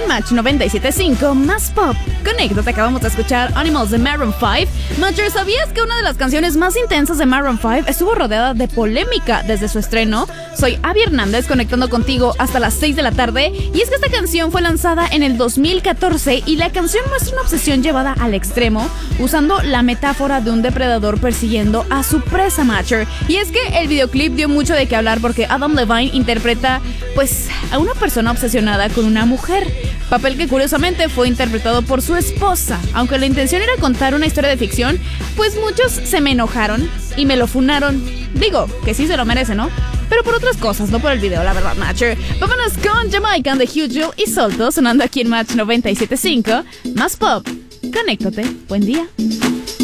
en Match 97.5, más pop. Conéctate, acabamos de escuchar Animals de Maroon 5. Matcher, ¿sabías que una de las canciones más intensas de Maroon 5 estuvo rodeada de polémica desde su estreno? Soy Abby Hernández, conectando contigo hasta las 6 de la tarde. Y es que esta canción fue lanzada en el 2014 y la canción muestra una obsesión llevada al extremo, usando la metáfora de un depredador persiguiendo a su presa, Matcher. Y es que el videoclip dio mucho de qué hablar porque Adam Levine interpreta, pues, a una persona obsesionada con una mujer, papel que curiosamente fue interpretado por su esposa. Aunque la intención era contar una historia de ficción, pues muchos se me enojaron y me lo funaron. Digo, que sí se lo merece, ¿no? Pero por otras cosas, no por el video, la verdad, Matcher. Vámonos con Jamaican de Hugh y Solto, sonando aquí en Match 97.5. Más pop. Conéctate. Buen día.